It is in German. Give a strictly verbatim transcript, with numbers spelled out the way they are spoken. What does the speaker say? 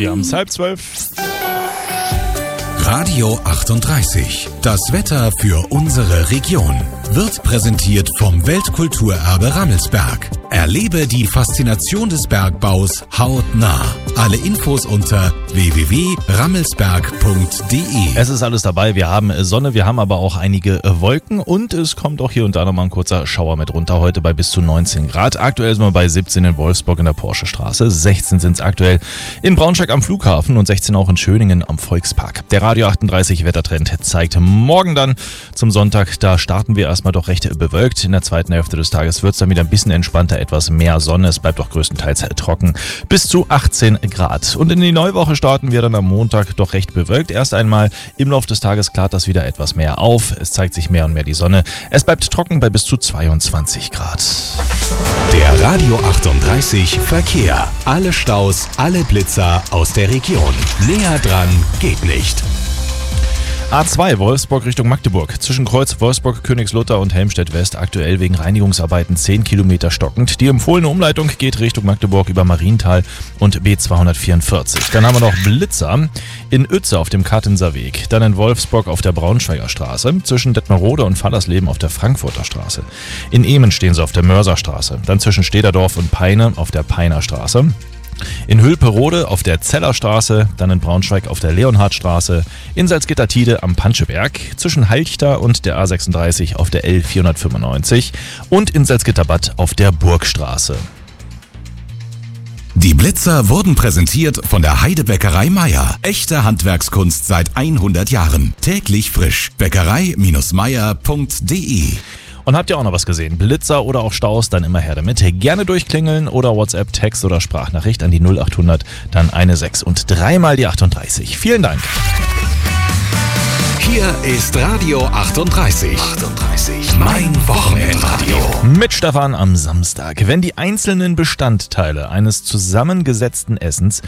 Wir haben es halb zwölf. Radio achtunddreißig. Das Wetter für unsere Region wird präsentiert vom Weltkulturerbe Rammelsberg. Erlebe die Faszination des Bergbaus hautnah. Alle Infos unter w w w punkt rammelsberg punkt d e. Es ist alles dabei. Wir haben Sonne, wir haben aber auch einige Wolken und es kommt auch hier und da nochmal ein kurzer Schauer mit runter. Heute bei bis zu neunzehn Grad. Aktuell sind wir bei siebzehn in Wolfsburg in der Porsche-Straße. sechzehn sind es aktuell in Braunschweig am Flughafen und sechzehn auch in Schöningen am Volkspark. Der Radio achtunddreißig Wettertrend zeigt morgen dann zum Sonntag, da starten wir erstmal doch recht bewölkt. In der zweiten Hälfte des Tages wird es dann wieder ein bisschen entspannter, etwas mehr Sonne. Es bleibt auch größtenteils trocken bis zu achtzehn Grad. Und in die Neuwoche starten wir dann am Montag doch recht bewölkt. Erst einmal im Laufe des Tages klart das wieder etwas mehr auf. Es zeigt sich mehr und mehr die Sonne. Es bleibt trocken bei bis zu zweiundzwanzig Grad. Der Radio achtunddreißig Verkehr. Alle Staus, alle Blitzer aus der Region. Näher dran geht nicht. A zwei Wolfsburg Richtung Magdeburg. Zwischen Kreuz Wolfsburg, Königslutter und Helmstedt West aktuell wegen Reinigungsarbeiten zehn Kilometer stockend. Die empfohlene Umleitung geht Richtung Magdeburg über Marienthal und B zweihundertvierundvierzig. Dann haben wir noch Blitzer in Uetze auf dem Kartenser Weg. Dann in Wolfsburg auf der Braunschweiger Straße. Zwischen Detmerode und Fallersleben auf der Frankfurter Straße. In Ehmen stehen sie auf der Mörserstraße. Dann zwischen Stederdorf und Peine auf der Peiner Straße. In Hülperode auf der Zellerstraße, dann in Braunschweig auf der Leonhardstraße, in Salzgitter-Tide am Panscheberg, zwischen Halchta und der A sechsunddreißig auf der L vierhundertfünfundneunzig und in Salzgitterbad auf der Burgstraße. Die Blitzer wurden präsentiert von der Heidebäckerei Meier. Echte Handwerkskunst seit hundert Jahren. Täglich frisch. Bäckerei Meier punkt d e. Und habt ihr auch noch was gesehen? Blitzer oder auch Staus, dann immer her damit. Gerne durchklingeln oder WhatsApp, Text oder Sprachnachricht an die null achthundert, dann eine sechs und dreimal die achtunddreißig. Vielen Dank. Hier ist Radio achtunddreißig. achtunddreißig. Mein Wochenendradio. Mit Stefan am Samstag. Wenn die einzelnen Bestandteile eines zusammengesetzten Essens